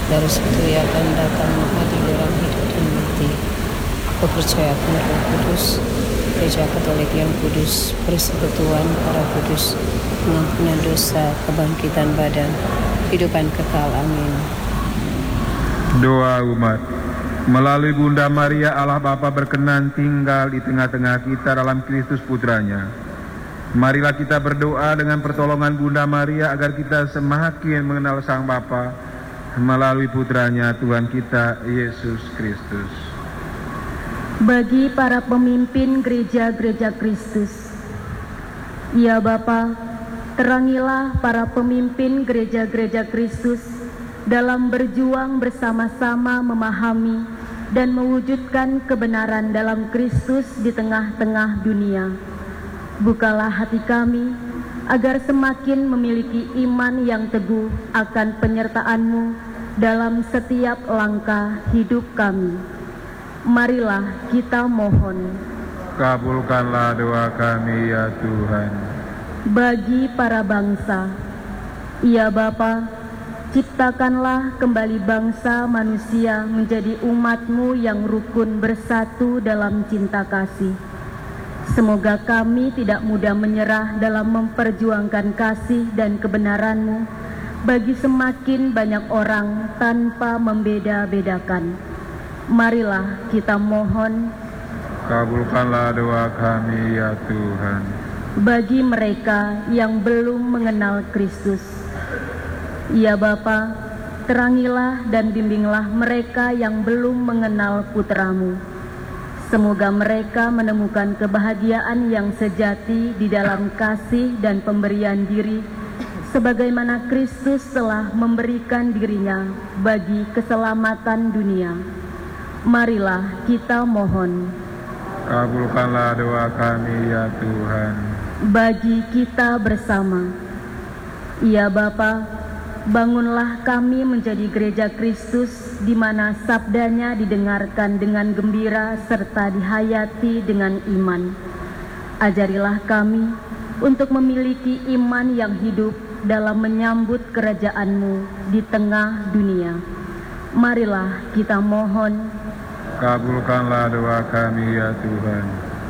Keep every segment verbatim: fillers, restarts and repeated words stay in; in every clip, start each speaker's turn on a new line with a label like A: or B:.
A: dari situ ia akan datang menghadiri orang hidup dan mati. Aku percaya akan Roh Kudus, Gereja Katolik yang kudus, persekutuan para kudus, pengampunan dosa, kebangkitan badan, kehidupan kekal. Amin.
B: Doa umat. Melalui Bunda Maria, Allah Bapa berkenan tinggal di tengah-tengah kita dalam Kristus Putranya. Marilah kita berdoa dengan pertolongan Bunda Maria agar kita semakin mengenal Sang Bapa melalui Putranya Tuhan kita Yesus Kristus.
C: Bagi para pemimpin gereja-gereja Kristus, ya Bapa, terangilah para pemimpin gereja-gereja Kristus dalam berjuang bersama-sama memahami dan mewujudkan kebenaran dalam Kristus di tengah-tengah dunia. Bukalah hati kami agar semakin memiliki iman yang teguh akan penyertaan-Mu dalam setiap langkah hidup kami. Marilah kita mohon.
B: Kabulkanlah doa kami ya Tuhan.
C: Bagi para bangsa, ya Bapa, ciptakanlah kembali bangsa manusia menjadi umat-Mu yang rukun bersatu dalam cinta kasih. Semoga kami tidak mudah menyerah dalam memperjuangkan kasih dan kebenaran-Mu bagi semakin banyak orang tanpa membeda-bedakan. Marilah kita mohon.
B: Kabulkanlah doa kami ya Tuhan.
C: Bagi mereka yang belum mengenal Kristus, ya Bapa, terangilah dan bimbinglah mereka yang belum mengenal Putra-Mu. Semoga mereka menemukan kebahagiaan yang sejati di dalam kasih dan pemberian diri, sebagaimana Kristus telah memberikan dirinya bagi keselamatan dunia. Marilah kita mohon.
B: Kabulkanlah doa kami ya Tuhan.
C: Bagi kita bersama, ya Bapa, bangunlah kami menjadi gereja Kristus di mana sabdanya didengarkan dengan gembira serta dihayati dengan iman. Ajarilah kami untuk memiliki iman yang hidup dalam menyambut kerajaan-Mu di tengah dunia. Marilah kita mohon.
B: Kabulkanlah doa kami ya Tuhan.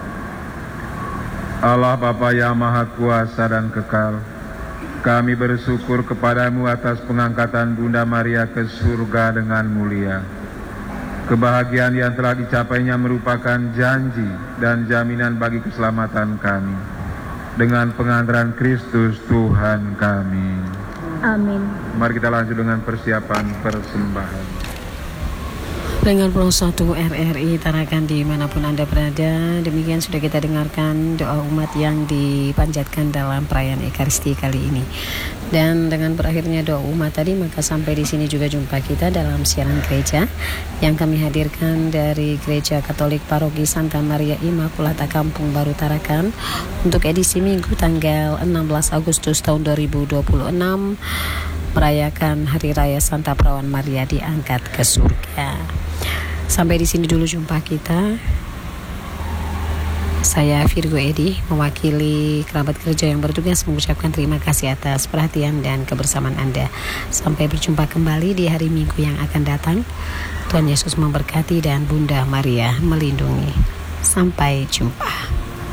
B: Allah Bapa yang Maha Kuasa dan Kekal, kami bersyukur kepadamu atas pengangkatan Bunda Maria ke surga dengan mulia. Kebahagiaan yang telah dicapainya merupakan janji dan jaminan bagi keselamatan kami. Dengan pengantaran Kristus Tuhan kami.
C: Amin.
B: Mari kita lanjut dengan persiapan persembahan.
A: Dengan Pulau satu R R I Tarakan dimanapun Anda berada, demikian sudah kita dengarkan doa umat yang dipanjatkan dalam perayaan Ekaristi kali ini. Dan dengan berakhirnya doa umat tadi, maka sampai di sini juga jumpa kita dalam siaran gereja yang kami hadirkan dari Gereja Katolik Paroki Santa Maria Immaculata Kampung Baru Tarakan untuk edisi Minggu tanggal enam belas Agustus tahun dua ribu dua puluh enam, merayakan Hari Raya Santa Perawan Maria diangkat ke surga. Sampai di sini dulu jumpa kita. Saya Virgo Edi mewakili kerabat kerja yang bertugas mengucapkan terima kasih atas perhatian dan kebersamaan Anda. Sampai berjumpa kembali di hari Minggu yang akan datang. Tuhan Yesus memberkati dan Bunda Maria melindungi. Sampai jumpa.